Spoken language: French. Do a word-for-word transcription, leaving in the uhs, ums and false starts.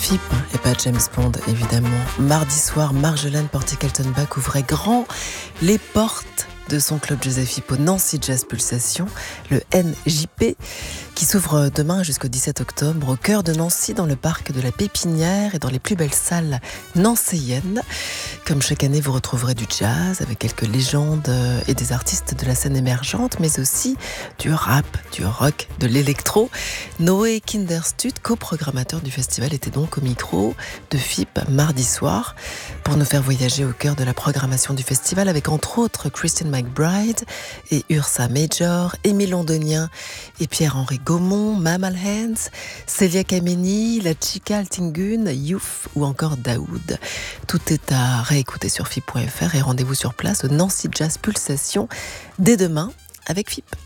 F I P et pas James Bond, évidemment. Mardi soir, Marjolaine Portier-Kaltenbach ouvrait grand les portes de son club Joseph Hippo Nancy Jazz Pulsation, le N J P, qui s'ouvre demain jusqu'au dix-sept octobre au cœur de Nancy, dans le parc de la Pépinière et dans les plus belles salles nancéennes. Comme chaque année, vous retrouverez du jazz avec quelques légendes et des artistes de la scène émergente, mais aussi du rap, du rock, de l'électro. Noé Kinderstut, coprogrammateur du festival, était donc au micro de F I P mardi soir pour nous faire voyager au cœur de la programmation du festival avec entre autres Christine McBride et Ursa Major, Émile Londonien et Pierre-Henri Gaumont, Mammal Hands, Célia Kameni, La Chica Altingun, Youf ou encore Daoud. Tout est à réécouter sur F I P point F R et rendez-vous sur place au Nancy Jazz Pulsation dès demain avec F I P.